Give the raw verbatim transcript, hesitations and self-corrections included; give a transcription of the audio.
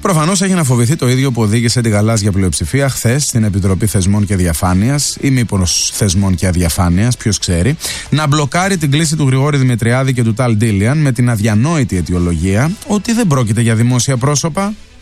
Προφανώς έχει να φοβηθεί το ίδιο που οδήγησε τη γαλάζια πλειοψηφία χθες στην Επιτροπή Θεσμών και Διαφάνειας, ή μήπως Θεσμών και Αδιαφάνειας, ποιος ξέρει, να μπλοκάρει την κλήση του Γρηγόρη Δημητριάδη και του Ταλ Ντίλιαν με την αδιανόητη αιτιολογία ότι δεν πρόκειται για δημόσια πρόσωπα.